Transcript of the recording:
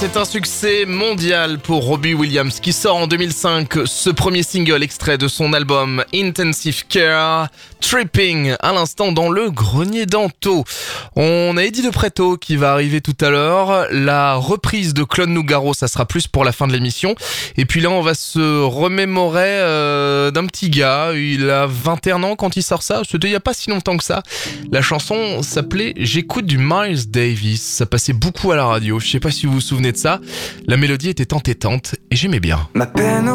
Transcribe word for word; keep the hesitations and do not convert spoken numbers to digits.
c'est un succès mondial pour Robbie Williams qui sort en deux mille cinq ce premier single extrait de son album Intensive Care, Tripping, à l'instant dans le grenier d'Anto. On a Eddie de Pretto qui va arriver tout à l'heure. La reprise de Claude Nougaro, ça sera plus pour la fin de l'émission. Et puis là, on va se remémorer euh, d'un petit gars. Il a vingt et un ans quand il sort ça. C'était il n'y a pas si longtemps que ça. La chanson s'appelait J'écoute du Miles Davis. Ça passait beaucoup à la radio. Je sais pas si vous vous souvenez de ça. La mélodie était entêtante et j'aimais bien. Ma peine